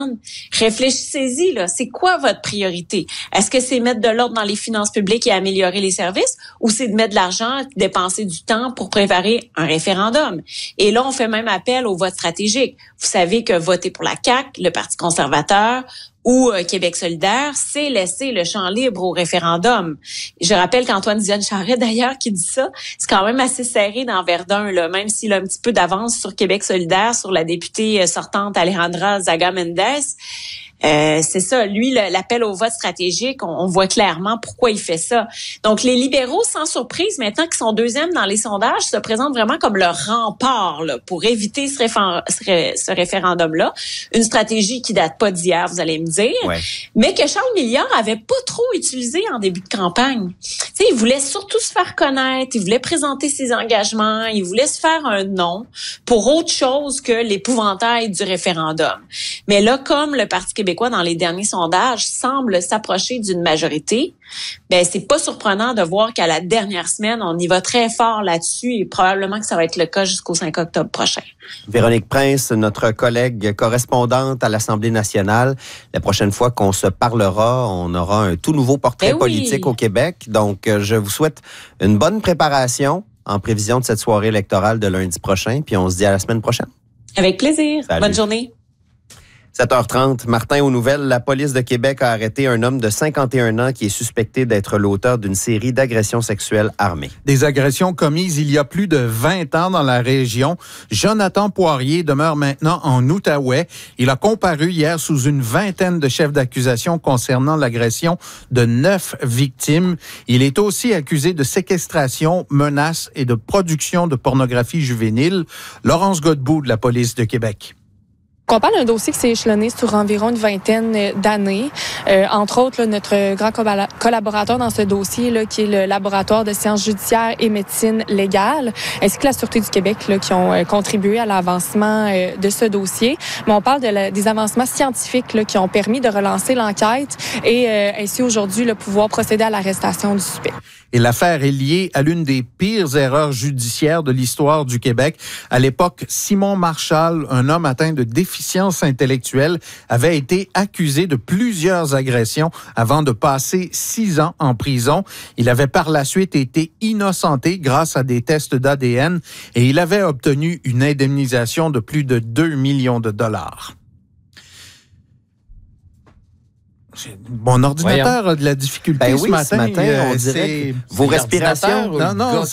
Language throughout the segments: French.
Réfléchissez-y, là. C'est quoi votre priorité? Est-ce que c'est mettre de l'ordre dans les finances publiques et améliorer les services ou c'est de mettre de l'argent, dépenser du temps pour préparer un référendum? Et là, on fait même appel au vote stratégique. Vous savez que voter pour la CAQ, le Parti conservateur ou Québec solidaire, c'est laisser le champ libre au référendum. Je rappelle qu'Antoine Dion-Charest, d'ailleurs, qui dit ça, c'est quand même assez serré dans Verdun, là, même s'il a un petit peu d'avance sur Québec solidaire, sur la députée sortante Alejandra Zaga-Mendez. C'est ça, lui, l'appel au vote stratégique, on voit clairement pourquoi il fait ça. Donc, les libéraux, sans surprise, maintenant qu'ils sont deuxièmes dans les sondages, se présentent vraiment comme le rempart là, pour éviter ce référendum-là. Une stratégie qui date pas d'hier, vous allez me dire, mais que Charles Milliard avait pas trop utilisé en début de campagne. Tu sais, il voulait surtout se faire connaître, il voulait présenter ses engagements, il voulait se faire un nom pour autre chose que l'épouvantail du référendum. Mais là, comme le Parti québécois dans les derniers sondages semble s'approcher d'une majorité, ben c'est pas surprenant de voir qu'à la dernière semaine, on y va très fort là-dessus et probablement que ça va être le cas jusqu'au 5 octobre prochain. Véronique Prince, notre collègue correspondante à l'Assemblée nationale. La prochaine fois qu'on se parlera, on aura un tout nouveau portrait politique au Québec. Donc, je vous souhaite une bonne préparation en prévision de cette soirée électorale de lundi prochain. Puis on se dit à la semaine prochaine. Avec plaisir. Salut. Bonne journée. 7h30, Martin, aux nouvelles, la police de Québec a arrêté un homme de 51 ans qui est suspecté d'être l'auteur d'une série d'agressions sexuelles armées. Des agressions commises il y a plus de 20 ans dans la région. Jonathan Poirier demeure maintenant en Outaouais. Il a comparu hier sous une vingtaine de chefs d'accusation concernant l'agression de 9 victimes. Il est aussi accusé de séquestration, menaces et de production de pornographie juvénile. Laurence Godbout de la police de Québec. On parle d'un dossier qui s'est échelonné sur environ une vingtaine d'années. Entre autres, là, notre grand collaborateur dans ce dossier, là, qui est le laboratoire de sciences judiciaires et médecine légale, ainsi que la Sûreté du Québec, là, qui ont contribué à l'avancement de ce dossier. Mais on parle des avancements scientifiques là, qui ont permis de relancer l'enquête et ainsi aujourd'hui là, pouvoir procéder à l'arrestation du suspect. Et l'affaire est liée à l'une des pires erreurs judiciaires de l'histoire du Québec. À l'époque, Simon Marchal, un homme atteint de déficience intellectuelle, avait été accusé de plusieurs agressions avant de passer 6 ans en prison. Il avait par la suite été innocenté grâce à des tests d'ADN et il avait obtenu une indemnisation de plus de 2 millions de dollars. Mon ordinateur a de la difficulté ce matin. On dirait vos respirations. Non,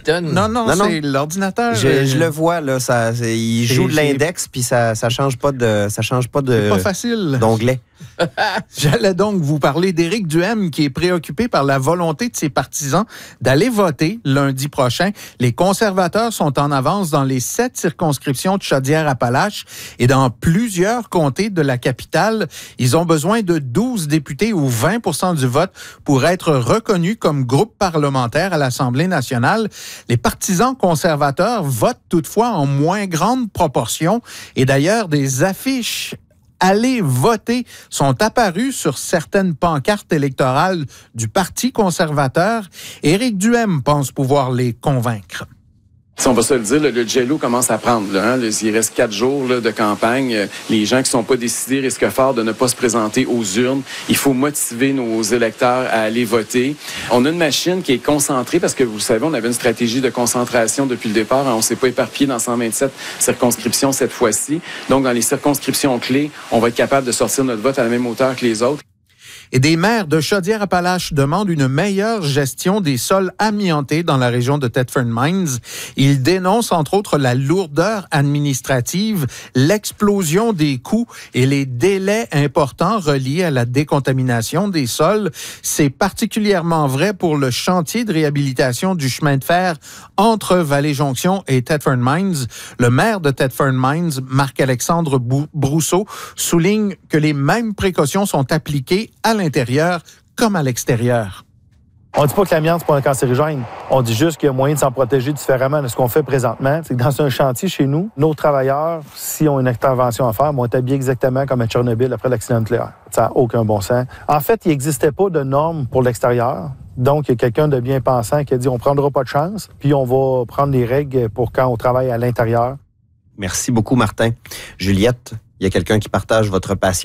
c'est l'ordinateur. Je le vois là, il joue de l'index puis ça change pas de C'est pas facile. D'onglet. J'allais donc vous parler d'Éric Duhaime qui est préoccupé par la volonté de ses partisans d'aller voter lundi prochain. Les conservateurs sont en avance dans les 7 circonscriptions de Chaudière-Appalaches et dans plusieurs comtés de la capitale. Ils ont besoin de 12 députés ou 20% du vote pour être reconnus comme groupe parlementaire à l'Assemblée nationale. Les partisans conservateurs votent toutefois en moins grande proportion et d'ailleurs des affiches Allez voter sont apparus sur certaines pancartes électorales du Parti conservateur. Éric Duhaime pense pouvoir les convaincre. Si on va se le dire, le jello commence à prendre. Là, hein? Il reste 4 jours là, de campagne. Les gens qui sont pas décidés risquent fort de ne pas se présenter aux urnes. Il faut motiver nos électeurs à aller voter. On a une machine qui est concentrée parce que, vous le savez, on avait une stratégie de concentration depuis le départ. Hein? On s'est pas éparpillé dans 127 circonscriptions cette fois-ci. Donc, dans les circonscriptions clés, on va être capable de sortir notre vote à la même hauteur que les autres. Et des maires de Chaudière-Appalaches demandent une meilleure gestion des sols amiantés dans la région de Thetford Mines. Ils dénoncent entre autres la lourdeur administrative, l'explosion des coûts et les délais importants reliés à la décontamination des sols. C'est particulièrement vrai pour le chantier de réhabilitation du chemin de fer entre Vallée-Jonction et Thetford Mines. Le maire de Thetford Mines, Marc-Alexandre Brousseau, souligne que les mêmes précautions sont appliquées à l'intérieur comme à l'extérieur. On ne dit pas que l'amiante, c'est pas un cancérigène. On dit juste qu'il y a moyen de s'en protéger différemment de ce qu'on fait présentement. C'est que dans un chantier chez nous, nos travailleurs, s'ils ont une intervention à faire, vont être habillés exactement comme à Tchernobyl après l'accident nucléaire. Ça n'a aucun bon sens. En fait, il n'existait pas de normes pour l'extérieur. Donc, il y a quelqu'un de bien pensant qui a dit on ne prendra pas de chance, puis on va prendre les règles pour quand on travaille à l'intérieur. Merci beaucoup, Martin. Juliette, il y a quelqu'un qui partage votre passion.